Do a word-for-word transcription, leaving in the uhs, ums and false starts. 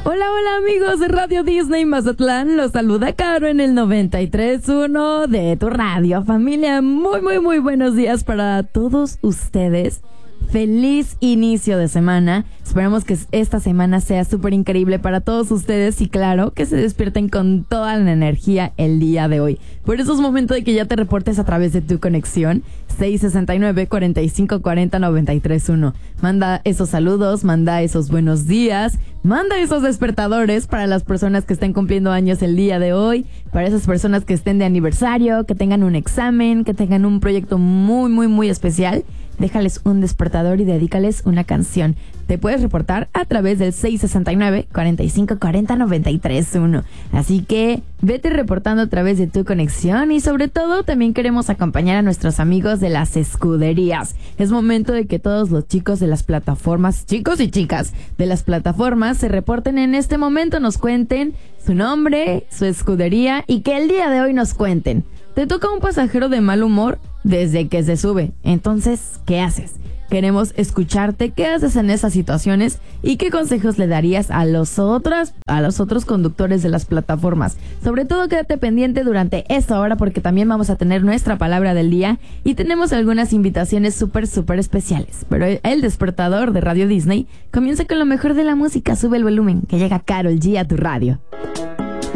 Hola, hola amigos de Radio Disney Mazatlán, los saluda Caro en el noventa y tres punto uno de tu radio. Familia, muy muy muy buenos días para todos ustedes. Feliz inicio de semana. Esperamos que esta semana sea súper increíble para todos ustedes y claro, que se despierten con toda la energía el día de hoy. Por eso es momento de que ya te reportes a través de tu conexión seis sesenta y nueve, cuarenta y cinco cuarenta, noventa y tres uno. Manda esos saludos, manda esos buenos días, manda esos despertadores para las personas que estén cumpliendo años el día de hoy, para esas personas que estén de aniversario, que tengan un examen, que tengan un proyecto muy muy muy especial. Déjales un despertador y dedícales una canción. Te puedes reportar a través del seis sesenta y nueve, cuarenta y cinco cuarenta, noventa y tres uno. Así que vete reportando a través de tu conexión y sobre todo también queremos acompañar a nuestros amigos de las escuderías. Es momento de que todos los chicos de las plataformas, chicos y chicas de las plataformas se reporten en este momento, nos cuenten su nombre, su escudería y que el día de hoy nos cuenten. Te toca un pasajero de mal humor desde que se sube. Entonces, ¿qué haces? Queremos escucharte, ¿qué haces en esas situaciones? ¿Y qué consejos le darías a los otros, a los otros conductores de las plataformas? Sobre todo, quédate pendiente durante esta hora porque también vamos a tener nuestra palabra del día y tenemos algunas invitaciones súper, súper especiales. Pero el despertador de Radio Disney comienza con lo mejor de la música. Sube el volumen, que llega Karol G a tu radio.